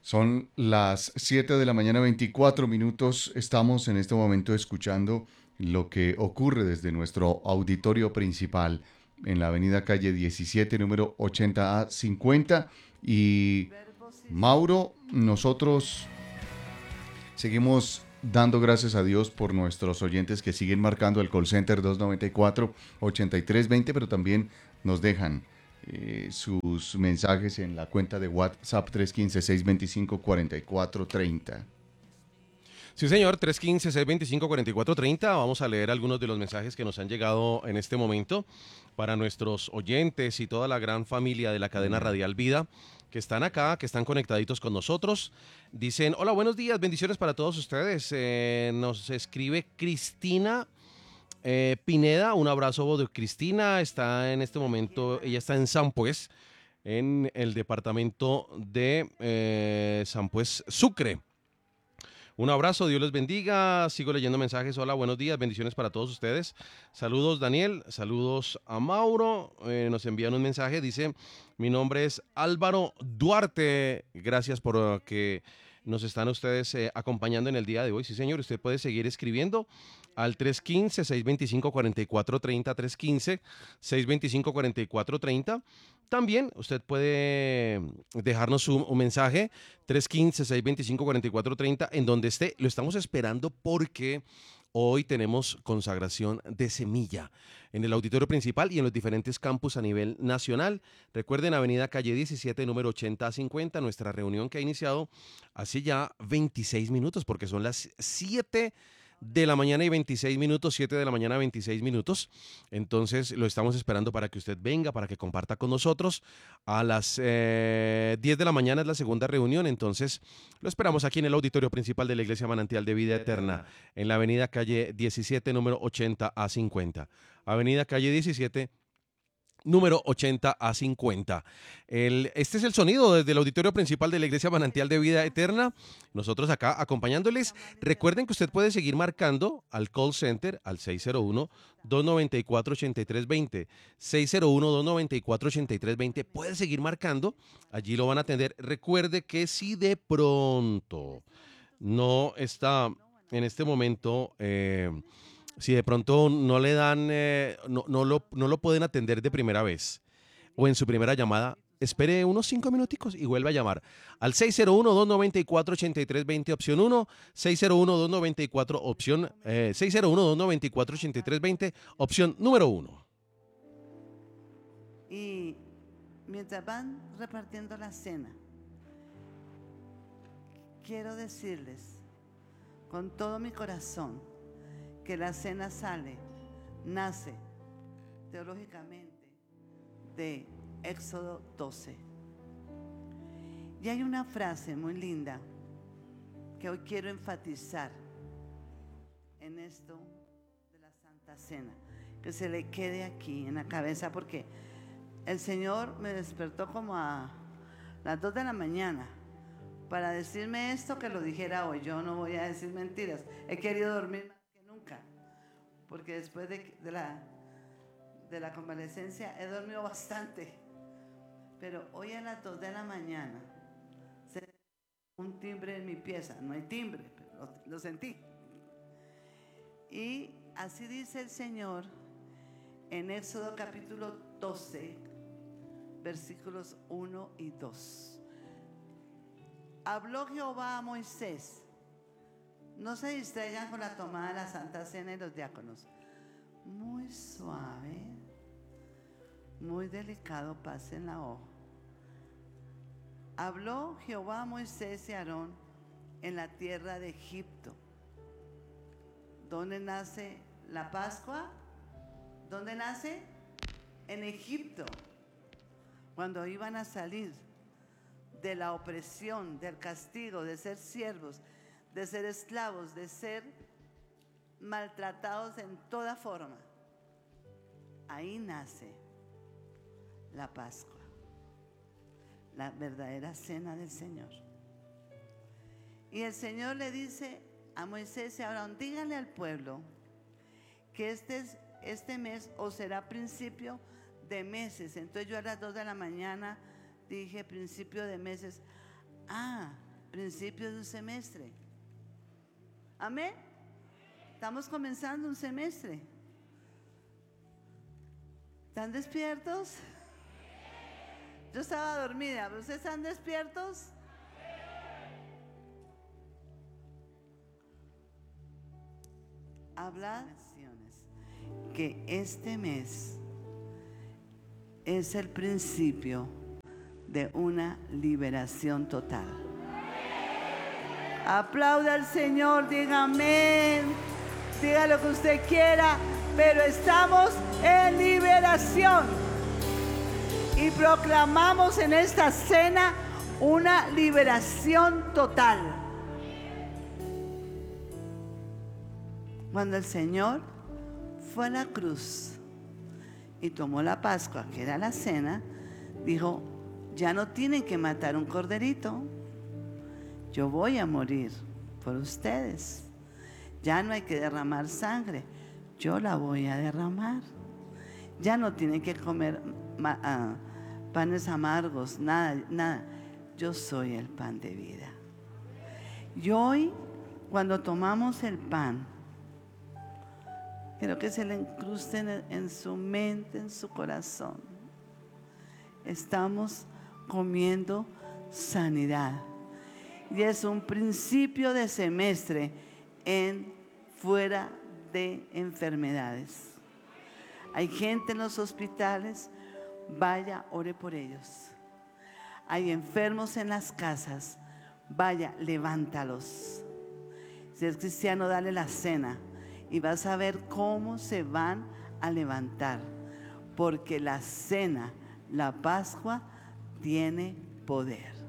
Son las 7 de la mañana, 24 minutos. Estamos en este momento escuchando lo que ocurre desde nuestro auditorio principal en la avenida calle 17, número 80A50. Y Mauro, nosotros seguimos dando gracias a Dios por nuestros oyentes que siguen marcando el call center 294-8320, pero también nos dejan sus mensajes en la cuenta de WhatsApp 315-625-4430. Sí, señor, 315-625-4430. Vamos a leer algunos de los mensajes que nos han llegado en este momento para nuestros oyentes y toda la gran familia de la cadena Radial Vida que están acá, que están conectaditos con nosotros. Dicen, hola, buenos días, bendiciones para todos ustedes. Nos escribe Cristina Pineda, un abrazo de Cristina. Está en este momento, ella está en San Pues, en el departamento de San Pues, Sucre. Un abrazo, Dios les bendiga. Sigo leyendo mensajes. Hola, buenos días, bendiciones para todos ustedes. Saludos, Daniel. Saludos a Mauro. Nos envían un mensaje. Dice: Mi nombre es Álvaro Duarte. Gracias por que nos están ustedes acompañando en el día de hoy. Sí, señor, usted puede seguir escribiendo al 315-625-4430. 315-625-4430. También usted puede dejarnos un mensaje 315-625-4430 en donde esté. Lo estamos esperando porque hoy tenemos consagración de semilla en el auditorio principal y en los diferentes campus a nivel nacional. Recuerden, Avenida Calle 17, número 80 a 50, nuestra reunión que ha iniciado hace ya 26 minutos, porque son las 7 de la mañana y 26 minutos, 7 de la mañana 26 minutos. Entonces lo estamos esperando para que usted venga, para que comparta con nosotros. A las 10 de la mañana es la segunda reunión, entonces lo esperamos aquí en el auditorio principal de la Iglesia Manantial de Vida Eterna, en la avenida calle 17, número 80 a 50. Avenida calle 17, número 80 a 50. Este es el sonido desde el auditorio principal de la Iglesia Manantial de Vida Eterna. Nosotros acá acompañándoles. Recuerden que usted puede seguir marcando al call center al 601-294-8320. 601-294-8320. Puede seguir marcando. Allí lo van a atender. Recuerde que si de pronto no está en este momento... si de pronto no le dan, no lo pueden atender de primera vez o en su primera llamada, espere unos 5 minuticos y vuelve a llamar al 601-294-8320 opción uno, 601-294 opción 601-294-8320 opción número uno. Y mientras van repartiendo la cena, quiero decirles con todo mi corazón que la cena nace teológicamente de Éxodo 12. Y hay una frase muy linda que hoy quiero enfatizar en esto de la Santa Cena, que se le quede aquí en la cabeza, porque el Señor me despertó como a las 2 de la mañana para decirme esto, que lo dijera hoy. Yo no voy a decir mentiras. He querido dormir más que nunca, porque después de la convalecencia he dormido bastante. Pero hoy a las 2 de la mañana se un timbre en mi pieza. No hay timbre, pero lo sentí. Y así dice el Señor en Éxodo capítulo 12, versículos 1 y 2. Habló Jehová a Moisés. No se distraigan con la tomada de la Santa Cena y los diáconos. Muy suave, muy delicado, pasen la hoja. Habló Jehová a Moisés y a Aarón en la tierra de Egipto. ¿Dónde nace la Pascua? ¿Dónde nace? En Egipto. Cuando iban a salir de la opresión, del castigo, de ser siervos, de ser esclavos, de ser maltratados en toda forma. Ahí nace la Pascua, la verdadera cena del Señor. Y el Señor le dice a Moisés y a Aarón: díganle al pueblo que este mes os será principio de meses. Entonces yo a las 2 de la mañana dije: principio de meses. principio de un semestre. Amén. Estamos comenzando un semestre. ¿Están despiertos? Yo estaba dormida, pero ¿ustedes están despiertos? Hablad que este mes es el principio de una liberación total. Aplauda al Señor, diga amén, diga lo que usted quiera, pero estamos en liberación. Y proclamamos en esta cena una liberación total. Cuando el Señor fue a la cruz y tomó la Pascua, que era la cena, dijo, ya no tienen que matar un corderito, yo voy a morir por ustedes. Ya no hay que derramar sangre, yo la voy a derramar. Ya no tienen que comer panes amargos, nada. Yo soy el pan de vida. Y hoy, cuando tomamos el pan, quiero que se le incruste en su mente, en su corazón. Estamos comiendo sanidad. Y es un principio de semestre fuera de enfermedades. Hay gente en los hospitales, vaya, ore por ellos. Hay enfermos en las casas, vaya, levántalos. Si es cristiano, dale la cena y vas a ver cómo se van a levantar, porque la cena, la Pascua, tiene poder.